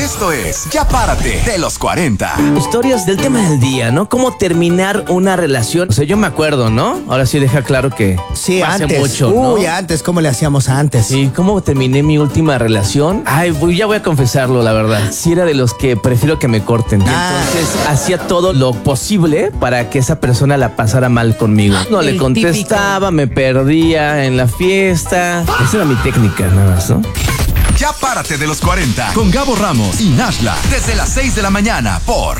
Esto es Ya Párate de los 40. Historias del tema del día, ¿no? ¿Cómo terminar una relación? O sea, yo me acuerdo, ¿no? Ahora sí deja claro que Sí, hace antes. mucho, ¿no? Uy, antes, ¿cómo le hacíamos antes? Sí, ¿cómo terminé mi última relación? Ay, ya voy a confesarlo, la verdad. Sí era de los que prefiero que me corten. Y entonces hacía todo lo posible para que esa persona la pasara mal conmigo. No le contestaba, me perdía en la fiesta. Esa era mi técnica, nada más, ¿no? Ya Párate de los 40 con Gabo Ramos y Nashla desde las 6 de la mañana por